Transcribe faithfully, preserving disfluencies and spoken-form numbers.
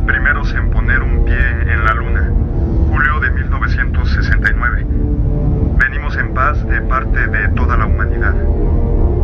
primeros en poner un pie en la Luna, julio de mil novecientos sesenta y